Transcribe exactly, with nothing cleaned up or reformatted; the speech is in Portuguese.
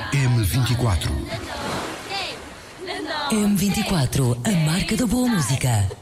M vinte e quatro. M vinte e quatro, a marca da boa música.